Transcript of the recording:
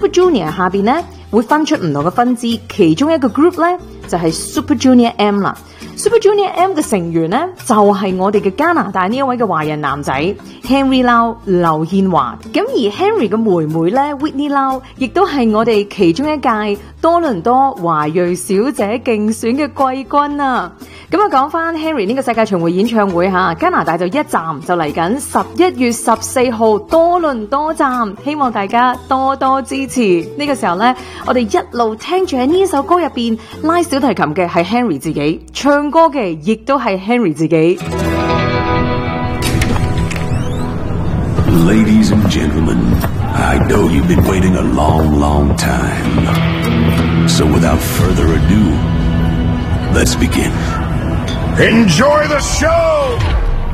Junior 下邊咧會分出唔同嘅分支，其中一個 group 咧就係 Super Junior M 啦。Super Junior M 嘅成員咧就係我哋嘅加拿大呢一位嘅華人男仔 Henry Lau 劉憲華。咁而 Henry 嘅妹妹咧 Whitney Lau 亦都係我哋其中一屆多倫多華裔小姐競選嘅季軍啊！咁啊講翻 Henry 呢個世界巡迴演唱會吓，加拿大就一站就嚟緊11月14號多倫多站，希望大家多多支持。呢個時候咧，我哋一路聽住喺呢首歌入邊拉小提琴嘅係 Henry 自己，唱歌嘅亦都係 Henry 自己。 Ladies and gentlemen, I know you've been waiting a long, long time. So without further ado, let's begin. Enjoy the show!